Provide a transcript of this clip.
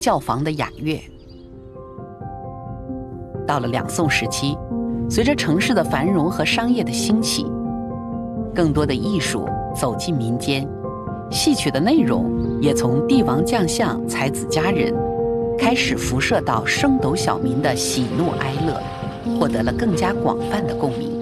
教坊的雅乐。到了两宋时期，随着城市的繁荣和商业的兴起，更多的艺术走进民间，戏曲的内容也从帝王将相、才子佳人开始辐射到升斗小民的喜怒哀乐，获得了更加广泛的共鸣。